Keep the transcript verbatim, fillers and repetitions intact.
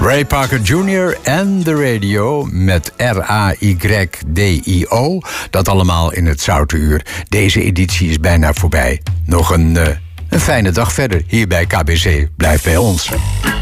Ray Parker junior en de radio met R A Y D I O. Dat allemaal in het Zoute Uur. Deze editie is bijna voorbij. Nog een, uh, een fijne dag verder hier bij K B C. Blijf bij ons.